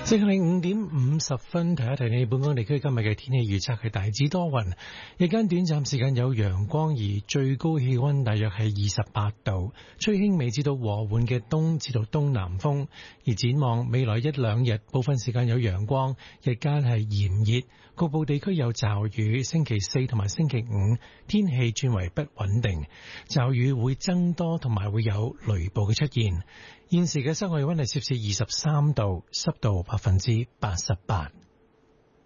即係5:50，提一提你，本港地區今日嘅天氣預測係大致多雲，日間短暫時間有陽光，而最高氣溫大約係28度，吹輕微至到和緩嘅東至到東南風。而展望未來一兩日，部分時間有陽光，日間係炎熱，局部地區有驟雨。星期四同埋星期五天氣轉為不穩定，驟雨會增多，同埋會有雷暴嘅出現。現時嘅室外溫係攝氏23度，濕度88%。